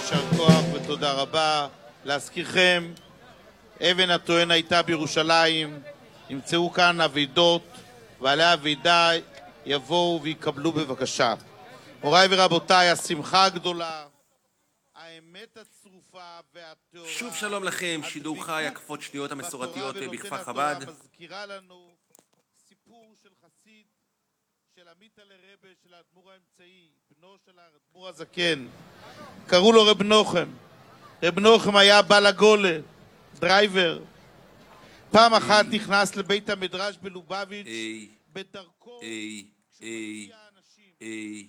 יישר כוח ותודה רבה. להזכירכם, אבן הטוען הייתה בירושלים, נמצאו כאן אבידות, ועלי אבידה יבואו ויקבלו בבקשה. מוריי ורבותיי, השמחה הגדולה, האמת הצרופה והטהורה. שוב שלום לכם, שידור חי, הקפות שניות המסורתיות בכפר חב"ד. מזכירה לנו סיפור של חסיד של עמית לרבה של האדמו"ר האמצעי, בנו של האדמו"ר הזקן. קראו לו רב נוחם. רב נוחם היה בעל הגולה, דרייבר. פעם אחת נכנס לבית המדרש בלובביץ' בדרכו כשמגיע האנשים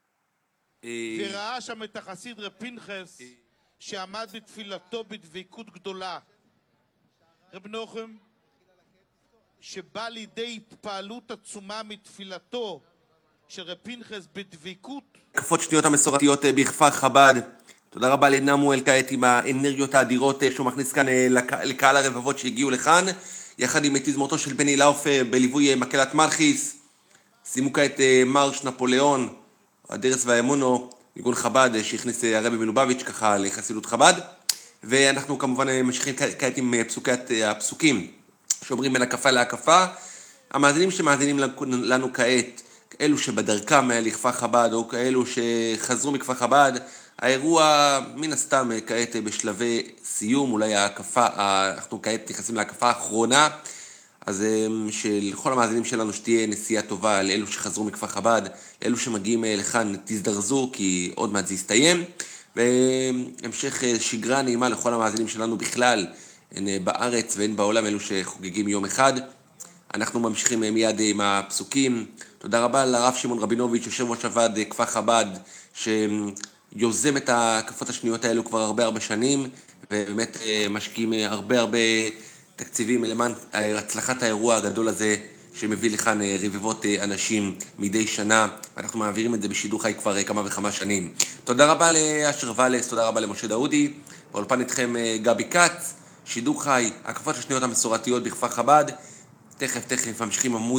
וראה שם את החסיד רב פנחס שעמד בתפילתו בדבקות גדולה. רב נוחם שבא לידי התפעלות עצומה מתפילתו של רב פנחס בדבקות. הקפות שניות המסורתיות בכפר חב"ד. תודה רבה לנמואל כעת עם האנרגיות האדירות שהוא מכניס כאן לקהל הרבבות שהגיעו לכאן, יחד עם תזמורתו של בני לאוף בליווי מקהלת מלכיס. שימו כעת מרש נפוליאון, הדרס והאמונו, ניגון חב"ד שהכניס הרבי מלובביץ' ככה לחסידות חב"ד. ואנחנו כמובן ממשיכים כעת עם הפסוקים שאומרים בין הקפה להקפה. המאזינים שמאזינים לנו כעת, אלו שבדרכם לכפר חב"ד או כאלו שחזרו מכפר חב"ד, האירוע מן הסתם כעת בשלבי סיום, אולי ההקפה, אנחנו כעת נכנסים להקפה האחרונה, אז שלכל המאזינים שלנו שתהיה נסיעה טובה לאלו שחזרו מכפר חב"ד, לאלו שמגיעים לכאן תזדרזו כי עוד מעט זה יסתיים, והמשך שגרה נעימה לכל המאזינים שלנו בכלל, הן בארץ והן בעולם, אלו שחוגגים יום אחד. אנחנו ממשיכים מיד עם הפסוקים. תודה רבה לרב שמעון רבינוביץ', יושב ראש הוועד כפר חב"ד, שיוזם את ההקפות השניות האלו כבר הרבה שנים, ובאמת משקיעים הרבה תקציבים למען הצלחת האירוע הגדול הזה, שמביא לכאן רבבות אנשים מדי שנה, ואנחנו מעבירים את זה בשידור חי כבר כמה וכמה שנים. תודה רבה לאשר ולס, תודה רבה למשה דאודי, באולפן איתכם גבי כץ, שידור חי, הקפות השניות המסורתיות בכפר חב"ד. תכף ממשיכים המוזיקה.